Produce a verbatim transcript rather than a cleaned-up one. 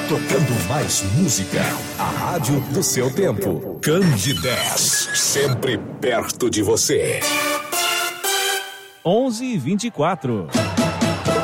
tocando mais música. A rádio do seu tempo. Candidez, sempre perto de você. onze e vinte e quatro.